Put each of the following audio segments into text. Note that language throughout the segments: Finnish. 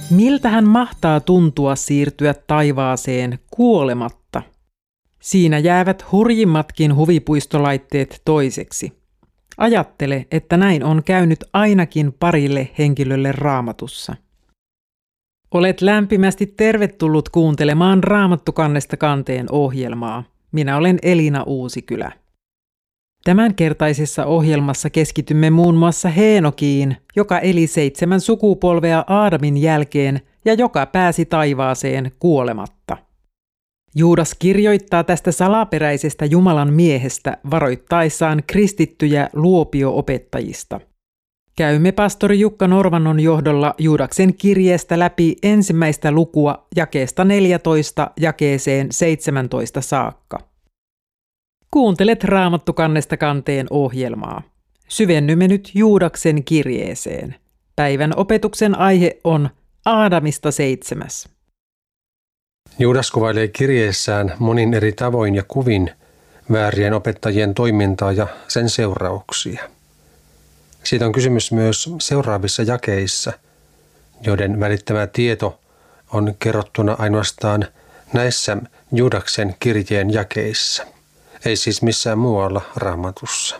Miltähän mahtaa tuntua siirtyä taivaaseen kuolematta? Siinä jäävät hurjimmatkin huvipuistolaitteet toiseksi. Ajattele, että näin on käynyt ainakin parille henkilölle Raamatussa. Olet lämpimästi tervetullut kuuntelemaan Raamattu kannesta kanteen ohjelmaa. Minä olen Elina Uusikylä. Tämänkertaisessa ohjelmassa keskitymme muun muassa Heenokiin, joka eli 7 sukupolvea Aadamin jälkeen ja joka pääsi taivaaseen kuolematta. Juudas kirjoittaa tästä salaperäisestä Jumalan miehestä varoittaessaan kristittyjä luopio-opettajista. Käymme pastori Jukka Norvannon johdolla Juudaksen kirjeestä läpi ensimmäistä lukua jakeesta 14 jakeeseen 17 saakka. Kuuntelet Raamattu kannesta kanteen ohjelmaa. Syvennymme nyt Juudaksen kirjeeseen. Päivän opetuksen aihe on Aadamista 7. Juudas kuvailee kirjeessään monin eri tavoin ja kuvin väärien opettajien toimintaa ja sen seurauksia. Siitä on kysymys myös seuraavissa jakeissa, joiden välittämä tieto on kerrottuna ainoastaan näissä Juudaksen kirjeen jakeissa, ei siis missään muualla Raamatussa.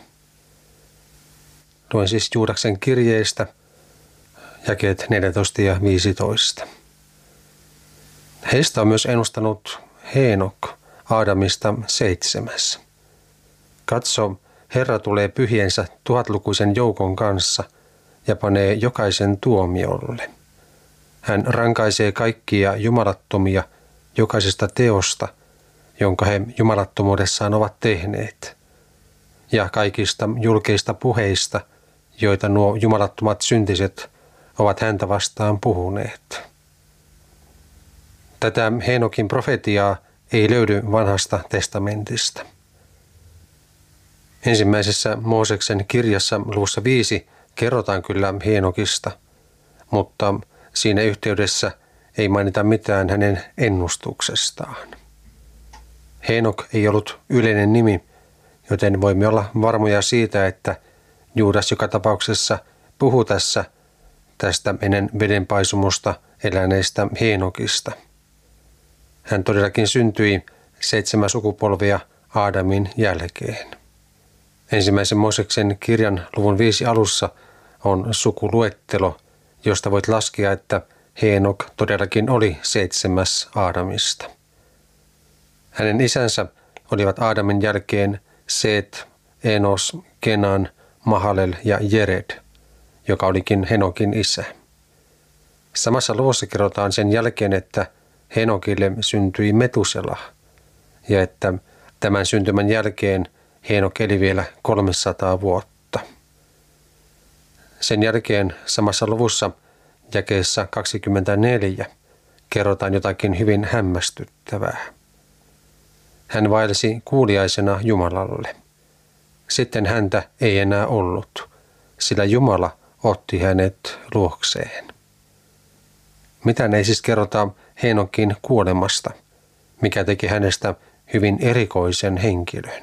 Luen siis Juudaksen kirjeestä jakeet 14 ja 15. Heistä on myös ennustanut Heenok Aadamista 7. Katso, Herra tulee pyhiensä 1000-lukuisen joukon kanssa ja panee jokaisen tuomiolle. Hän rankaisee kaikkia jumalattomia jokaisesta teosta, jonka he jumalattomuudessaan ovat tehneet, ja kaikista julkeista puheista, joita nuo jumalattomat syntiset ovat häntä vastaan puhuneet. Tätä Heenokin profetiaa ei löydy vanhasta testamentista. Ensimmäisessä Mooseksen kirjassa luvussa 5 kerrotaan kyllä Heenokista, mutta siinä yhteydessä ei mainita mitään hänen ennustuksestaan. Heenok ei ollut yleinen nimi, joten voimme olla varmoja siitä, että Juudas joka tapauksessa puhuu tästä ennen vedenpaisumusta eläneestä Heenokista. Hän todellakin syntyi 7 sukupolvia Aadamin jälkeen. Ensimmäisen Mooseksen kirjan luvun 5 alussa on sukuluettelo, josta voit laskea, että Heenok todellakin oli 7. Aadamista. Hänen isänsä olivat Aadamin jälkeen Seet, Enos, Kenan, Mahalel ja Jered, joka olikin Henokin isä. Samassa luvussa kerrotaan sen jälkeen, että Henokille syntyi Metusela ja että tämän syntymän jälkeen Heenok eli vielä 300 vuotta. Sen jälkeen samassa luvussa jakeessa 24 kerrotaan jotakin hyvin hämmästyttävää. Hän vaelsi kuuliaisena Jumalalle. Sitten häntä ei enää ollut, sillä Jumala otti hänet luokseen. Mitään ei siis kerrota Heenokin kuolemasta, mikä teki hänestä hyvin erikoisen henkilön.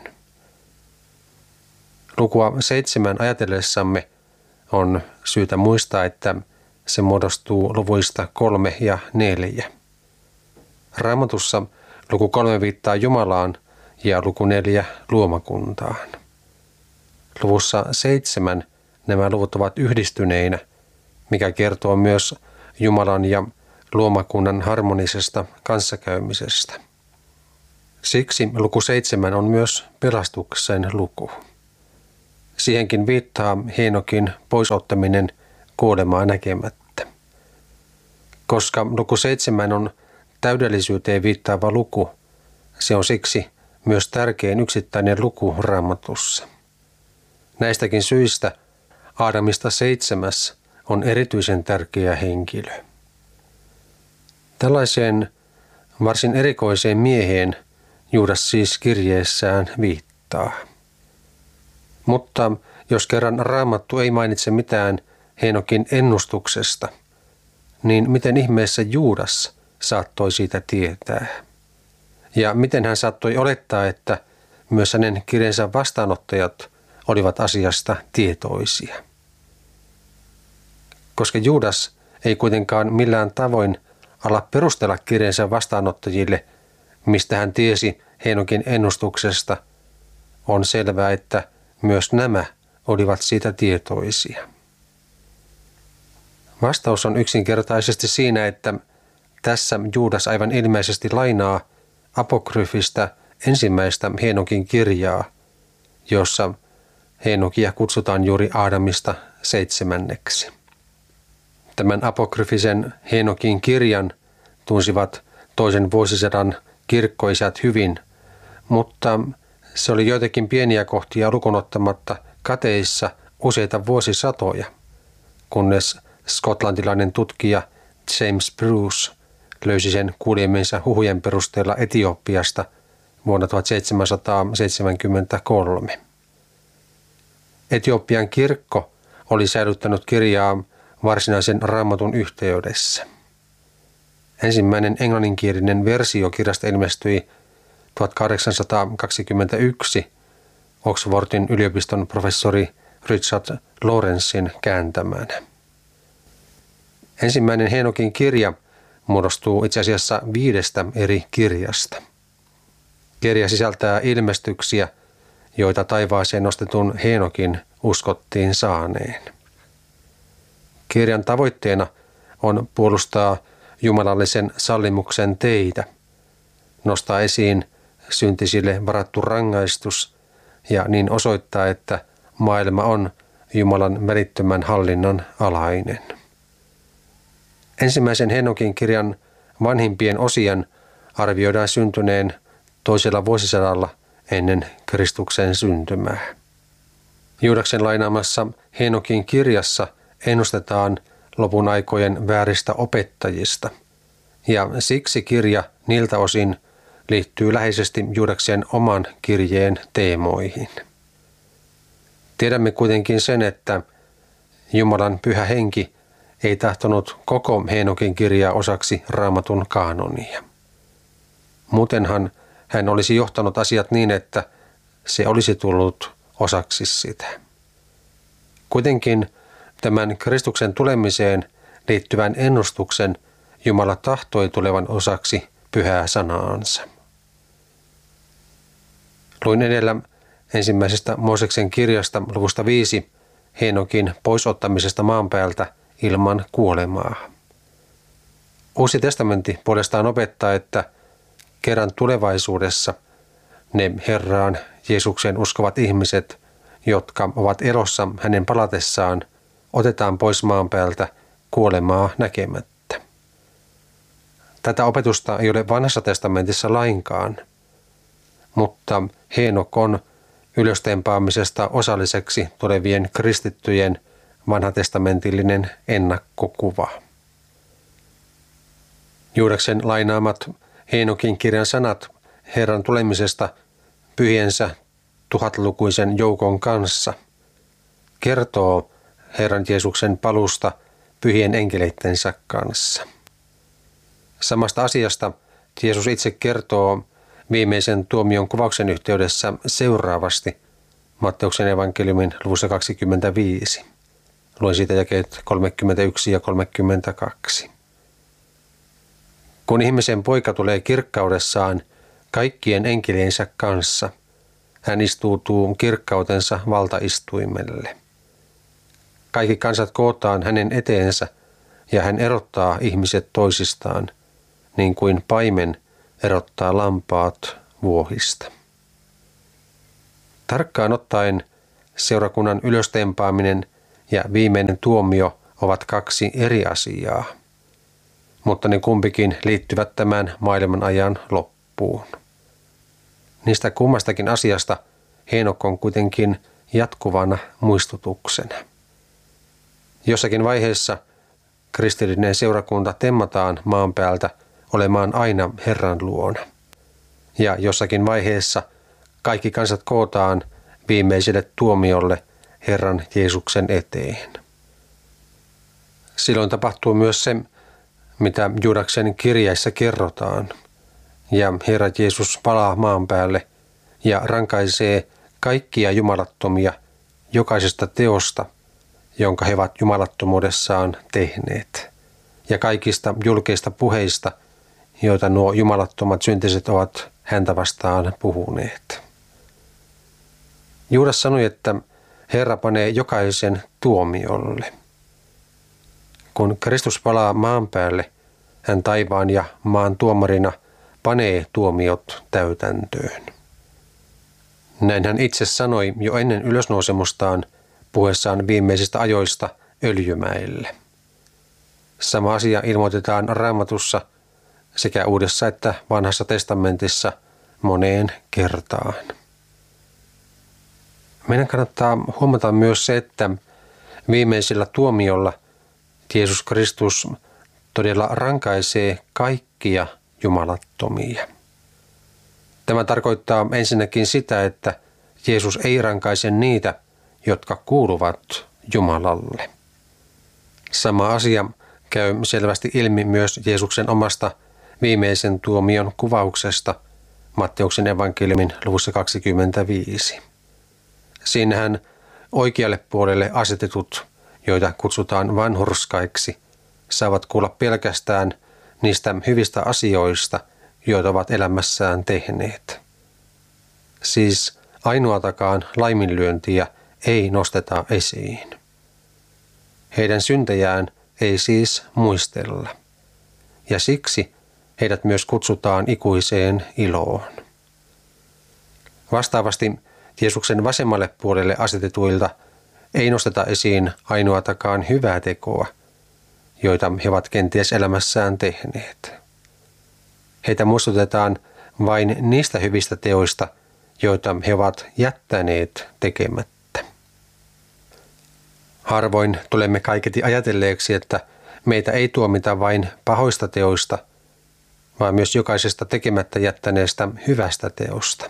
Lukua 7 ajatellessamme on syytä muistaa, että se muodostuu luvuista 3 ja 4. Raamatussa luku 3 viittaa Jumalaan ja luku 4 luomakuntaan. Luvussa 7 nämä luvut ovat yhdistyneinä, mikä kertoo myös Jumalan ja luomakunnan harmonisesta kanssakäymisestä. Siksi luku 7 on myös pelastuksen luku. Siihenkin viittaa Heenokin poisottaminen kuolemaa näkemättä. Koska luku 7 on täydellisyyteen viittaava luku, se on siksi myös tärkein yksittäinen luku Raamatussa. Näistäkin syistä Aadamista 7 on erityisen tärkeä henkilö. Tällaiseen varsin erikoiseen mieheen Juudas siis kirjeessään viittaa. Mutta jos kerran Raamattu ei mainitse mitään Heenokin ennustuksesta, niin miten ihmeessä Juudas saattoi siitä tietää? Ja miten hän saattoi olettaa, että myös hänen kirjeensä vastaanottajat olivat asiasta tietoisia? Koska Juudas ei kuitenkaan millään tavoin ala perustella kirjeensä vastaanottajille, mistä hän tiesi Heenokin ennustuksesta, on selvää, että myös nämä olivat siitä tietoisia. Vastaus on yksinkertaisesti siinä, että tässä Juudas aivan ilmeisesti lainaa apokryfistä ensimmäistä Heenokin kirjaa, jossa Heenokia kutsutaan juuri Aadamista 7. Tämän apokryfisen Heenokin kirjan tunsivat toisen vuosisadan kirkkoisät hyvin, mutta se oli joitakin pieniä kohtia lukuun ottamatta kateissa useita vuosisatoja, kunnes skotlantilainen tutkija James Bruce löysi sen kuulemiensa huhujen perusteella Etiopiasta vuonna 1773. Etiopian kirkko oli säilyttänyt kirjaa varsinaisen Raamatun yhteydessä. Ensimmäinen englanninkielinen versio kirjasta ilmestyi 1821 Oxfordin yliopiston professori Richard Lawrencein kääntämänä. Ensimmäinen Heenokin kirja muodostuu itse asiassa 5 eri kirjasta. Kirja sisältää ilmestyksiä, joita taivaaseen nostetun Heenokin uskottiin saaneen. Kirjan tavoitteena on puolustaa jumalallisen sallimuksen teitä, nostaa esiin syntisille varattu rangaistus ja niin osoittaa, että maailma on Jumalan välittömän hallinnan alainen. Ensimmäisen Heenokin kirjan vanhimpien osien arvioidaan syntyneen 2. vuosisadalla ennen Kristuksen syntymää. Juudaksen lainaamassa Heenokin kirjassa ennustetaan lopun aikojen vääristä opettajista, ja siksi kirja niiltä osin liittyy läheisesti Juudaksen oman kirjeen teemoihin. Tiedämme kuitenkin sen, että Jumalan pyhä henki ei tahtonut koko Heenokin kirjaa osaksi Raamatun kaanonia. Muutenhan hän olisi johtanut asiat niin, että se olisi tullut osaksi sitä. Kuitenkin tämän Kristuksen tulemiseen liittyvän ennustuksen Jumala tahtoi tulevan osaksi pyhää sanaansa. Luin edellä ensimmäisestä Mooseksen kirjasta luvusta 5 Heenokin poisottamisesta maan päältä ilman kuolemaa. Uusi testamentti puolestaan opettaa, että kerran tulevaisuudessa ne Herraan Jeesukseen uskovat ihmiset, jotka ovat elossa hänen palatessaan, otetaan pois maan päältä kuolemaa näkemättä. Tätä opetusta ei ole Vanhassa testamentissa lainkaan, mutta Heenok on ylöstempaamisesta osalliseksi tulevien kristittyjen vanhatestamentillinen ennakkokuva. Juudaksen lainaamat Heenokin kirjan sanat Herran tulemisesta pyhiensä tuhatlukuisen joukon kanssa kertoo Herran Jeesuksen palusta pyhien enkeleittensä kanssa. Samasta asiasta Jeesus itse kertoo viimeisen tuomion kuvauksen yhteydessä seuraavasti Matteuksen evankeliumin luvussa 25. Luen siitä jakeet 31 ja 32. Kun ihmisen poika tulee kirkkaudessaan kaikkien enkeliensä kanssa, hän istuutuu kirkkautensa valtaistuimelle. Kaikki kansat kootaan hänen eteensä ja hän erottaa ihmiset toisistaan, niin kuin paimen erottaa lampaat vuohista. Tarkkaan ottaen seurakunnan ylöstempaaminen ja viimeinen tuomio ovat 2 eri asiaa, mutta ne kumpikin liittyvät tämän maailman ajan loppuun. Niistä kummastakin asiasta Heenok on kuitenkin jatkuvana muistutuksena. Jossakin vaiheessa kristillinen seurakunta temmataan maan päältä olemaan aina Herran luona. Ja jossakin vaiheessa kaikki kansat kootaan viimeiselle tuomiolle Herran Jeesuksen eteen. Silloin tapahtuu myös se, mitä Juudaksen kirjeissä kerrotaan. Ja Herra Jeesus palaa maan päälle ja rankaisee kaikkia jumalattomia jokaisesta teosta, jonka he ovat jumalattomuudessaan tehneet. ja kaikista julkeista puheista, joita nuo jumalattomat syntiset ovat häntä vastaan puhuneet. Juudas sanoi, että Herra panee jokaisen tuomiolle. Kun Kristus palaa maan päälle, hän taivaan ja maan tuomarina panee tuomiot täytäntöön. Näin hän itse sanoi jo ennen ylösnousemustaan puhuessaan viimeisistä ajoista Öljymäelle. Sama asia ilmoitetaan Raamatussa sekä Uudessa että Vanhassa testamentissa moneen kertaan. Meidän kannattaa huomata myös se, että viimeisellä tuomiolla Jeesus Kristus todella rankaisee kaikkia jumalattomia. Tämä tarkoittaa ensinnäkin sitä, että Jeesus ei rankaise niitä, jotka kuuluvat Jumalalle. Sama asia käy selvästi ilmi myös Jeesuksen omasta viimeisen tuomion kuvauksesta Matteuksen evankeliumin luvussa 25. Siinähän oikealle puolelle asetetut, joita kutsutaan vanhurskaiksi, saavat kuulla pelkästään niistä hyvistä asioista, joita ovat elämässään tehneet. Siis ainoatakaan laiminlyöntiä ei nosteta esiin. Heidän syntejään ei siis muistella, ja siksi heidät myös kutsutaan ikuiseen iloon. Vastaavasti Jeesuksen vasemmalle puolelle asetetuilta ei nosteta esiin ainoatakaan hyvää tekoa, joita he ovat kenties elämässään tehneet. Heitä muistutetaan vain niistä hyvistä teoista, joita he ovat jättäneet tekemättä. Harvoin tulemme kaiketi ajatelleeksi, että meitä ei tuomita vain pahoista teoista, vaan myös jokaisesta tekemättä jättäneestä hyvästä teosta.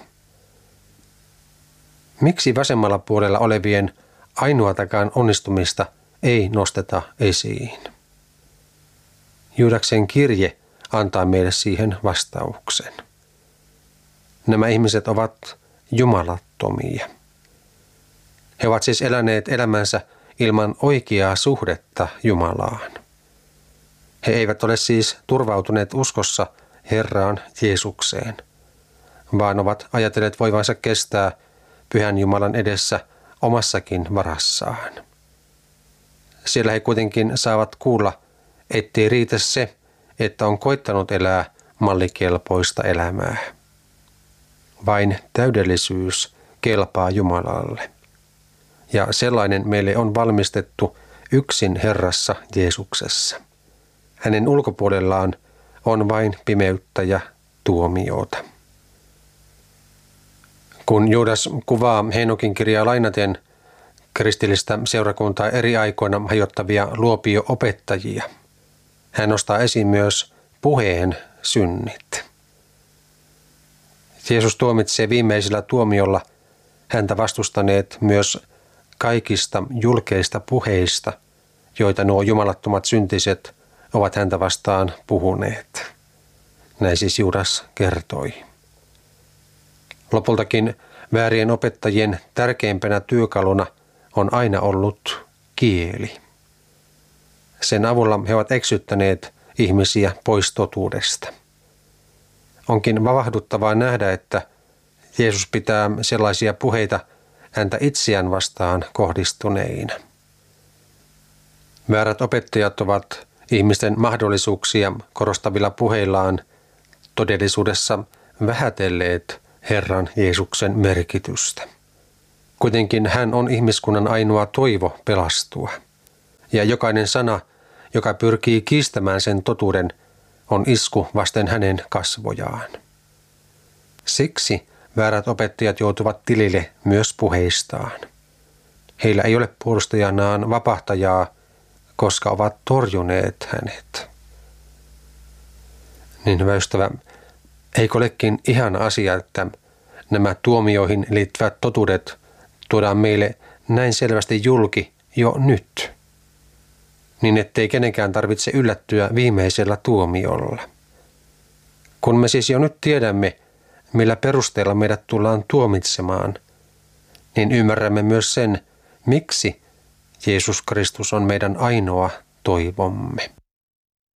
Miksi vasemmalla puolella olevien ainoatakaan onnistumista ei nosteta esiin? Juudaksen kirje antaa meille siihen vastauksen. Nämä ihmiset ovat jumalattomia. He ovat siis eläneet elämänsä ilman oikeaa suhdetta Jumalaan. He eivät ole siis turvautuneet uskossa Herraan Jeesukseen, vaan ovat ajatelleet voivansa kestää Pyhän Jumalan edessä omassakin varassaan. Siellä he kuitenkin saavat kuulla, ettei riitä se, että on koittanut elää mallikelpoista elämää. Vain täydellisyys kelpaa Jumalalle. Ja sellainen meille on valmistettu yksin Herrassa Jeesuksessa. Hänen ulkopuolellaan on vain pimeyttä ja tuomiota. Kun Juudas kuvaa Heenokin kirjaa lainaten kristillistä seurakuntaa eri aikoina hajottavia luopio-opettajia, hän nostaa esiin myös puheen synnit. Jeesus tuomitsee viimeisellä tuomiolla häntä vastustaneet myös kaikista julkeista puheista, joita nuo jumalattomat syntiset ovat häntä vastaan puhuneet. Näin siis Juudas kertoi. Lopultakin väärien opettajien tärkeimpänä työkaluna on aina ollut kieli. Sen avulla he ovat eksyttäneet ihmisiä pois totuudesta. Onkin vavahduttavaa nähdä, että Jeesus pitää sellaisia puheita häntä itseään vastaan kohdistuneina. Väärät opettajat ovat ihmisten mahdollisuuksia korostavilla puheillaan todellisuudessa vähätelleet Herran Jeesuksen merkitystä. Kuitenkin hän on ihmiskunnan ainoa toivo pelastua. Ja jokainen sana, joka pyrkii kiistämään sen totuuden, on isku vasten hänen kasvojaan. Siksi väärät opettajat joutuvat tilille myös puheistaan. Heillä ei ole puolustajanaan vapahtajaa, koska ovat torjuneet hänet. Niin hyvä ystävä, eikö olekin ihana asia, että nämä tuomioihin liittyvät totuudet tuodaan meille näin selvästi julki jo nyt, niin ettei kenenkään tarvitse yllättyä viimeisellä tuomiolla. Kun me siis jo nyt tiedämme, millä perusteella meidät tullaan tuomitsemaan, niin ymmärrämme myös sen, miksi Jeesus Kristus on meidän ainoa toivomme.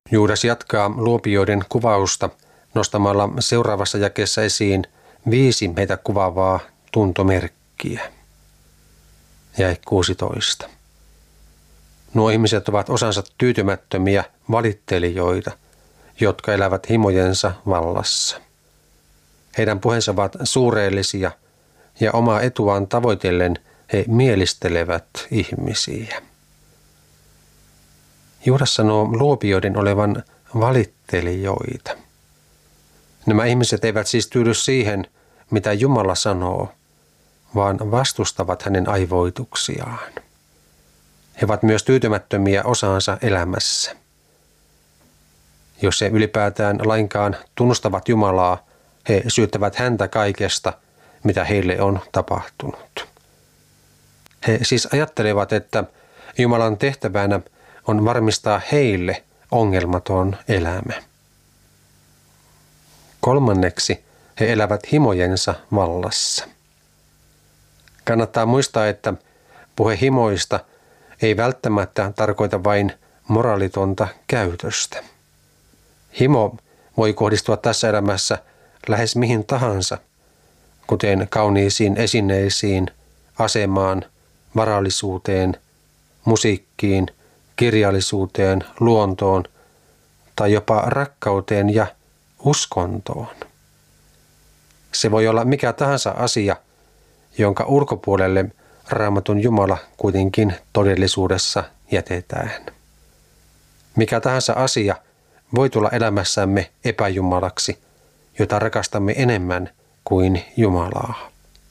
Juudas jatkaa luopioiden kuvausta nostamalla seuraavassa jakeessa esiin 5 heitä kuvaavaa tuntomerkkiä. Jae 16. Nuo ihmiset ovat osansa tyytymättömiä valittelijoita, jotka elävät himojensa vallassa. Heidän puheensa ovat suureellisia ja omaa etuaan tavoitellen he mielistelevät ihmisiä. Juudas sanoo luopioiden olevan valittelijoita. Nämä ihmiset eivät siis tyydy siihen, mitä Jumala sanoo, vaan vastustavat hänen aivoituksiaan. He ovat myös tyytymättömiä osaansa elämässä. Jos he ylipäätään lainkaan tunnustavat Jumalaa, he syyttävät häntä kaikesta, mitä heille on tapahtunut. He siis ajattelevat, että Jumalan tehtävänä on varmistaa heille ongelmaton elämä. 3. he elävät himojensa vallassa. Kannattaa muistaa, että puhe himoista ei välttämättä tarkoita vain moraalitonta käytöstä. Himo voi kohdistua tässä elämässä lähes mihin tahansa, kuten kauniisiin esineisiin, asemaan, varallisuuteen, musiikkiin, kirjallisuuteen, luontoon tai jopa rakkauteen ja uskontoon. Se voi olla mikä tahansa asia, jonka ulkopuolelle Raamatun Jumala kuitenkin todellisuudessa jätetään. Mikä tahansa asia voi tulla elämässämme epäjumalaksi, jota rakastamme enemmän kuin Jumalaa.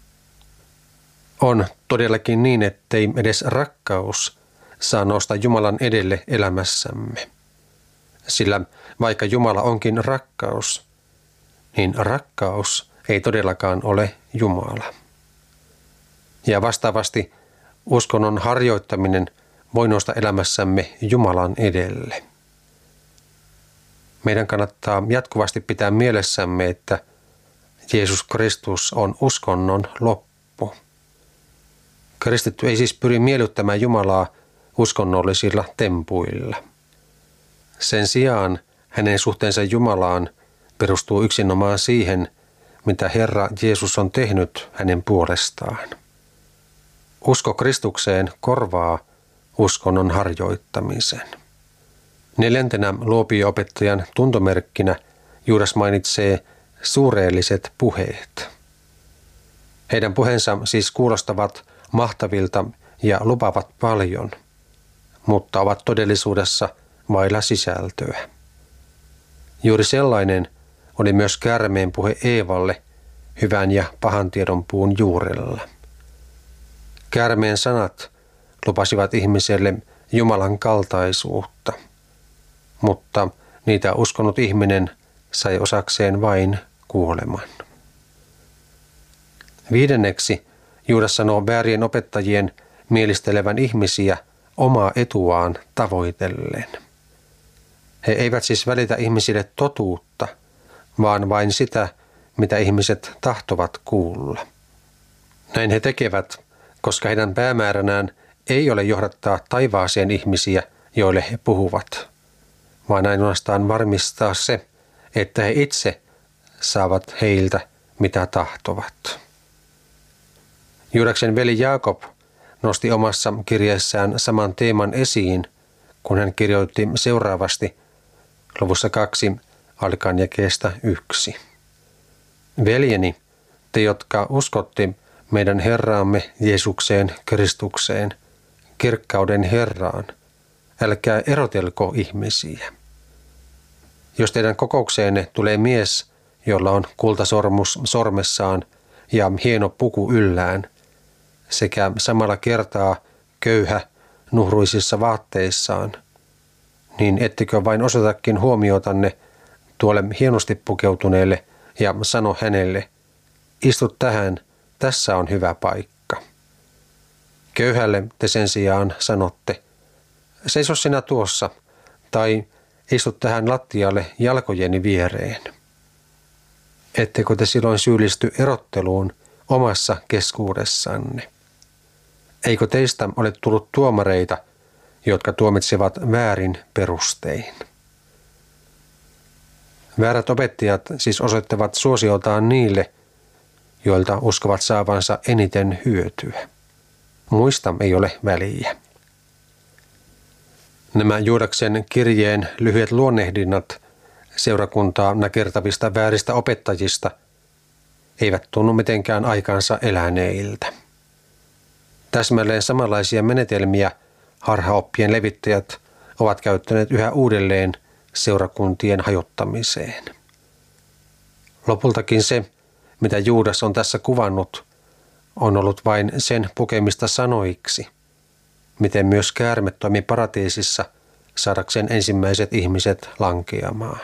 On todellakin niin, ettei edes rakkaus saa nousta Jumalan edelle elämässämme. Sillä vaikka Jumala onkin rakkaus, niin rakkaus ei todellakaan ole Jumala. Ja vastaavasti uskonnon harjoittaminen voi nousta elämässämme Jumalan edelle. Meidän kannattaa jatkuvasti pitää mielessämme, että Jeesus Kristus on uskonnon loppu. Kristitty ei siis pyri miellyttämään Jumalaa uskonnollisilla tempuilla. Sen sijaan hänen suhteensa Jumalaan perustuu yksinomaan siihen, mitä Herra Jeesus on tehnyt hänen puolestaan. Usko Kristukseen korvaa uskonnon harjoittamisen. 4. luopio-opettajan tuntomerkkinä Juudas mainitsee suureelliset puheet. Heidän puheensa siis kuulostavat mahtavilta ja lupaavat paljon, mutta ovat todellisuudessa vailla sisältöä. Juuri sellainen oli myös käärmeen puhe Eevalle hyvän ja pahan tiedon puun juurella. Käärmeen sanat lupasivat ihmiselle Jumalan kaltaisuutta, mutta niitä uskonut ihminen sai osakseen vain kuoleman. 5. Juudas sanoo väärien opettajien mielistelevän ihmisiä omaa etuaan tavoitellen. He eivät siis välitä ihmisille totuutta, vaan vain sitä, mitä ihmiset tahtovat kuulla. Näin he tekevät, koska heidän päämääränään ei ole johdattaa taivaaseen ihmisiä, joille he puhuvat, vaan ainoastaan varmistaa se, että he itse saavat heiltä mitä tahtovat. Juudaksen veli Jaakob nosti omassa kirjeessään saman teeman esiin, kun hän kirjoitti seuraavasti luvussa 2 alkaen jakeesta 1. Veljeni, te jotka uskotte meidän Herraamme Jeesukseen Kristukseen, kirkkauden Herraan, älkää erotelko ihmisiä. Jos teidän kokoukseenne tulee mies, jolla on kultasormus sormessaan ja hieno puku yllään, sekä samalla kertaa köyhä nuhruisissa vaatteissaan, niin ettekö vain osoitakin huomiotanne tuolle hienosti pukeutuneelle ja sano hänelle, istu tähän, tässä on hyvä paikka. Köyhälle te sen sijaan sanotte, seiso sinä tuossa, tai istu tähän lattialle jalkojeni viereen. Ettekö te silloin syyllisty erotteluun omassa keskuudessanne? Eikö teistä ole tullut tuomareita, jotka tuomitsevat väärin perustein? Väärät opettajat siis osoittavat suosioltaan niille, joilta uskovat saavansa eniten hyötyä. Muista ei ole väliä. Nämä Juudaksen kirjeen lyhyet luonnehdinnat seurakuntaa nakertavista vääristä opettajista eivät tunnu mitenkään aikansa eläneiltä. Täsmälleen samanlaisia menetelmiä harhaoppien levittäjät ovat käyttäneet yhä uudelleen seurakuntien hajottamiseen. Lopultakin se, mitä Juudas on tässä kuvannut, on ollut vain sen pukemista sanoiksi, miten myös käärme toimi paratiisissa saadakseen ensimmäiset ihmiset lankeamaan.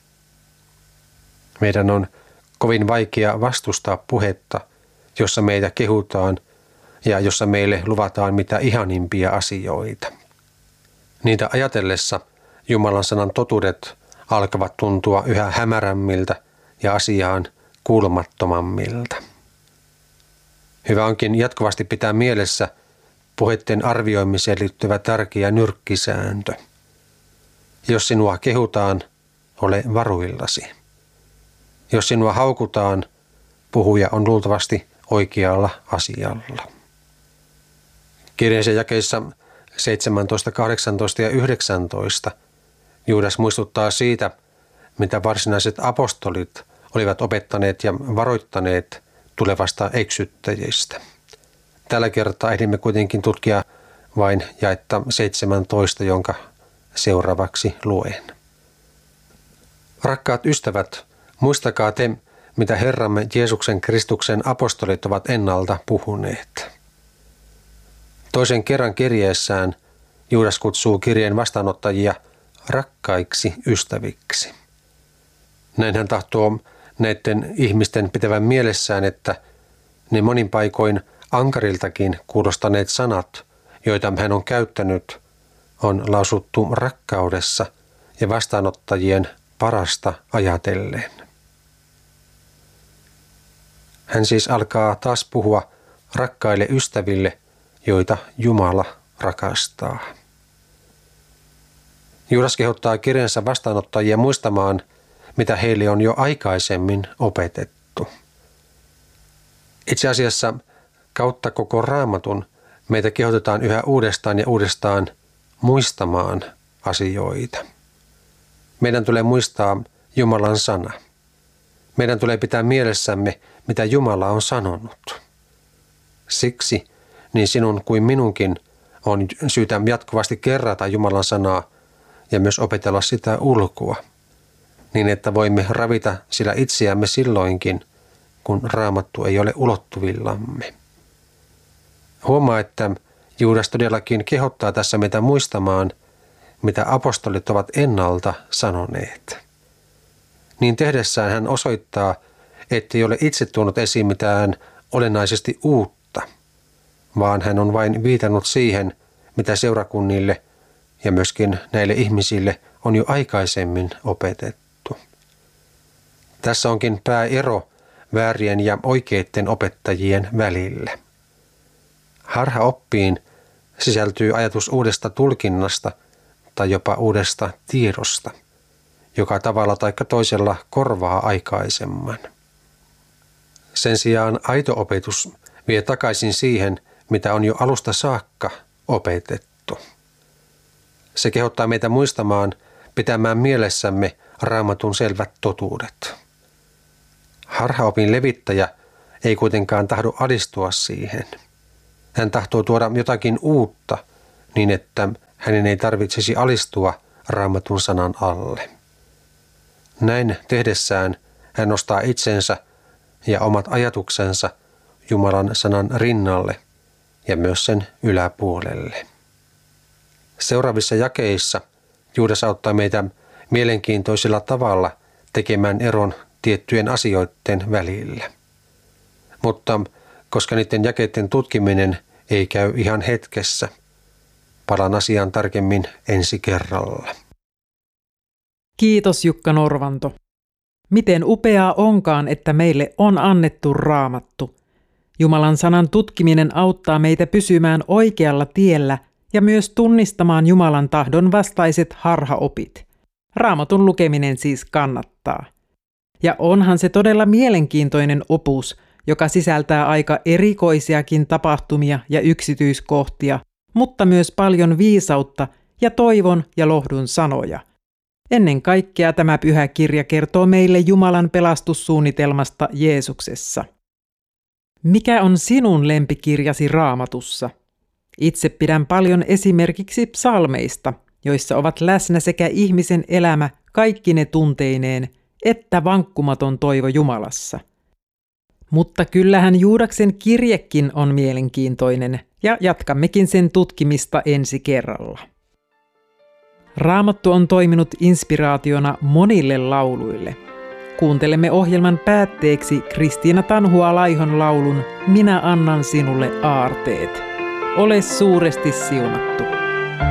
Meidän on kovin vaikea vastustaa puhetta, jossa meitä kehutaan ja jossa meille luvataan mitä ihanimpia asioita. Niitä ajatellessa Jumalan sanan totuudet alkavat tuntua yhä hämärämmiltä ja asiaan kuulumattomammilta. Hyvä onkin jatkuvasti pitää mielessä puheiden arvioimiseen liittyvä tärkeä nyrkkisääntö. Jos sinua kehutaan, ole varuillasi. Jos sinua haukutaan, puhuja on luultavasti oikealla asialla. Kirjeen jakeissa 17, 18 ja 19 Juudas muistuttaa siitä, mitä varsinaiset apostolit olivat opettaneet ja varoittaneet tulevasta eksyttäjistä. Tällä kertaa ehdimme kuitenkin tutkia vain jaetta 17, jonka seuraavaksi luen. Rakkaat ystävät, muistakaa te, mitä Herramme Jeesuksen Kristuksen apostolit ovat ennalta puhuneet. Toisen kerran kirjeessään Juudas kutsuu kirjeen vastaanottajia rakkaiksi ystäviksi. Näin hän tahtoo näiden ihmisten pitävän mielessään, että ne monin paikoin ankariltakin kuulostaneet sanat, joita hän on käyttänyt, on lausuttu rakkaudessa ja vastaanottajien parasta ajatellen. Hän siis alkaa taas puhua rakkaille ystäville, joita Jumala rakastaa. Juudas kehottaa kirjansa vastaanottajia muistamaan, mitä heille on jo aikaisemmin opetettu. Itse asiassa kautta koko Raamatun meitä kehotetaan yhä uudestaan ja uudestaan muistamaan asioita. Meidän tulee muistaa Jumalan sana. Meidän tulee pitää mielessämme, mitä Jumala on sanonut. Siksi niin sinun kuin minunkin on syytä jatkuvasti kerrata Jumalan sanaa ja myös opetella sitä ulkoa, niin että voimme ravita sillä itseämme silloinkin, kun Raamattu ei ole ulottuvillamme. Huomaa, että Juudas todellakin kehottaa tässä meitä muistamaan, mitä apostolit ovat ennalta sanoneet. Niin tehdessään hän osoittaa, ettei ole itse tuonut esiin mitään olennaisesti uutta, vaan hän on vain viitannut siihen, mitä seurakunnille ja myöskin näille ihmisille on jo aikaisemmin opetettu. Tässä onkin pääero väärien ja oikeiden opettajien välillä. Harhaoppiin sisältyy ajatus uudesta tulkinnasta tai jopa uudesta tiedosta, joka tavalla tai toisella korvaa aikaisemman. Sen sijaan aito opetus vie takaisin siihen, mitä on jo alusta saakka opetettu. Se kehottaa meitä muistamaan, pitämään mielessämme Raamatun selvät totuudet. Harhaopin levittäjä ei kuitenkaan tahdo alistua siihen. Hän tahtoo tuoda jotakin uutta niin, että hänen ei tarvitsisi alistua Raamatun sanan alle. Näin tehdessään hän nostaa itsensä ja omat ajatuksensa Jumalan sanan rinnalle ja myös sen yläpuolelle. Seuraavissa jakeissa Juudas auttaa meitä mielenkiintoisella tavalla tekemään eron tiettyjen asioiden välillä. Mutta koska niiden jakeiden tutkiminen ei käy ihan hetkessä, palaan asiaan tarkemmin ensi kerralla. Kiitos Jukka Norvanto. Miten upeaa onkaan, että meille on annettu Raamattu. Jumalan sanan tutkiminen auttaa meitä pysymään oikealla tiellä ja myös tunnistamaan Jumalan tahdon vastaiset harhaopit. Raamatun lukeminen siis kannattaa. Ja onhan se todella mielenkiintoinen opus, joka sisältää aika erikoisiakin tapahtumia ja yksityiskohtia, mutta myös paljon viisautta ja toivon ja lohdun sanoja. Ennen kaikkea tämä pyhä kirja kertoo meille Jumalan pelastussuunnitelmasta Jeesuksessa. Mikä on sinun lempikirjasi Raamatussa? Itse pidän paljon esimerkiksi psalmeista, joissa ovat läsnä sekä ihmisen elämä kaikkine tunteineen, että vankkumaton toivo Jumalassa. Mutta kyllähän Juudaksen kirjekin on mielenkiintoinen, ja jatkammekin sen tutkimista ensi kerralla. Raamattu on toiminut inspiraationa monille lauluille. Kuuntelemme ohjelman päätteeksi Kristiina Tanhua-Laihon laulun Minä annan sinulle aarteet. Ole suuresti siunattu.